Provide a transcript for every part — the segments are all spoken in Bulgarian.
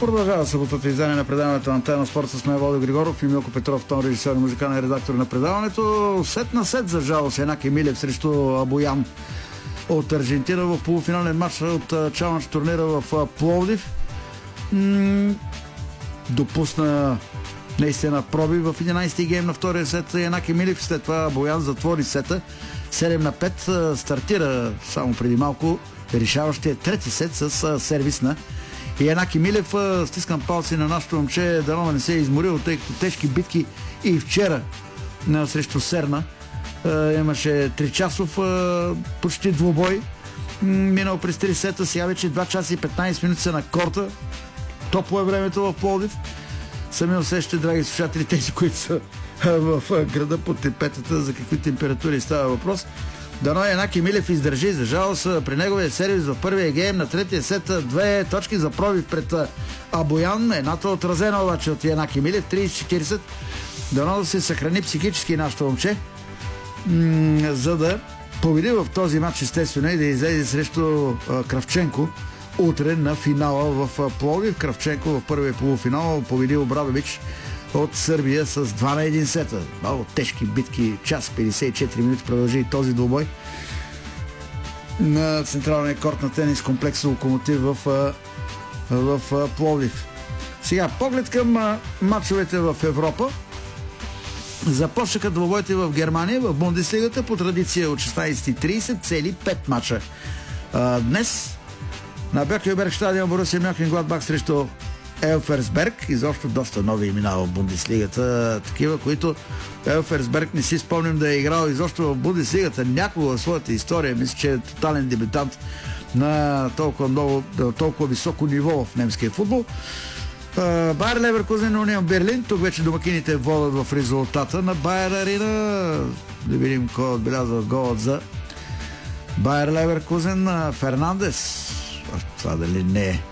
Продължава съботното издание на предаването на Антена Спорт с мен Володо Григоров и Милко Петров, тон режисьор и музикален редактор на предаването. Сет на сет за жалост Янаки Милев срещу Абоян от Аржентина в полуфинален матч от чалендж турнира в Пловдив. Допусна наистина проби в 11-ти гейм на втория сет Янаки Милев. След това Абоян затвори сета 7-5. Стартира само преди малко решаващия трети сет с сервис на Янаки Милев. Стискам палци на нашото момче, дано не се е изморил, тъй като тежки битки и вчера срещу Серна. Имаше 3-часов почти двубой. Минал през 3 сета, сега вече 2 часа и 15 минути са на корта. Топло е времето в Пловдив. Сами усещате, драги слушатели, тези, които са в града под тепетата, за какви температури става въпрос. Дано Янаки Милев издържи. За жалост при неговия сервис в първия гейм на третия сет 2 точки за пробив пред Абоян. Едната отразена обаче от Янаки Милев 30-40. Дано да се съхрани психически нашето момче, за да победи в този матч, естествено, и да излезе срещу Кравченко утре на финала в Пловдив. Кравченко в първия полуфинал победи Обрадович от Сърбия с 2-1 сета. Много тежки битки, час 54 минути продължи и този двубой на централния корт на тенис комплекс Локомотив в Пловдив. Сега поглед към матчовете в Европа. Започнаха двубойте в Германия, в Бундеслигата по традиция от 16:30, цели 5 мача. Днес на Бьокелберг стадион Борусия Мьонхенгладбах срещу Елферсберг. Изобщо доста нови имена в Бундеслигата, такива, които Елферсберг не си спомням да е играл изобщо в Бундеслигата някога в своята история. Мисля, че е тотален дебютант на толкова високо ниво в немския футбол. Байер Леверкузен, Унион Берлин. Тук вече домакините водят в резултата на Байер Арена. Да видим кой отбелязва голът за Байер Леверкузен. Фернандес. Това дали не е?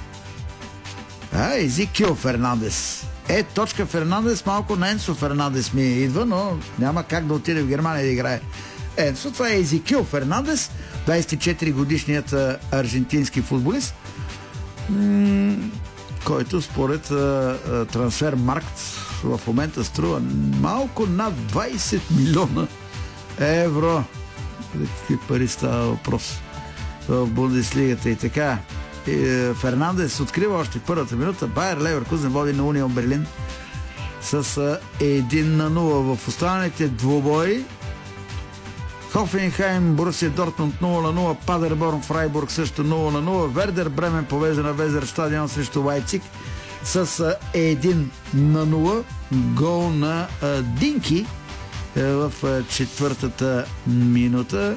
Езикил Фернандес. Точка Фернандес, малко на Енсо Фернандес ми идва, но няма как да отиде в Германия да играе Енсо. Това е Езикил Фернандес, 24 годишният аржентински футболист, който според Трансфермаркт в момента струва малко над 20 милиона евро. За какви пари става въпрос в Бундеслигата и така. Фернандес открива още в първата минута. Байер Леверкузен води на Унион Берлин с 1-0 в останалите двубои. Хофенхайм, Борусия Дортмунд 0-0, Падерборн, Фрайбург също 0-0, Вердер Бремен побежда на Везер стадион срещу Лайпциг с 1-0. Гол на Динки в четвъртата минута.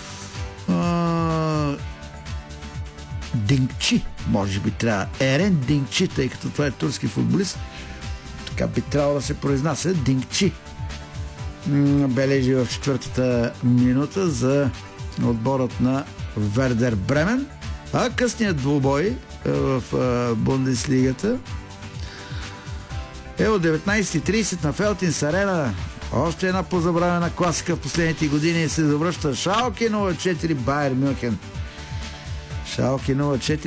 Дингчи, може би трябва. Ерен Дингчи, тъй като това е турски футболист. Така би трябвало да се произнася. Дингчи бележи в четвъртата минута за отборът на Вердер Бремен. А късният двубой в Бундеслигата е от 19:30 на Фелтинс Арена. Още една позабравена класика в последните години се завръща Шалке 0-4 Байер Мюнхен. Шалке 0-4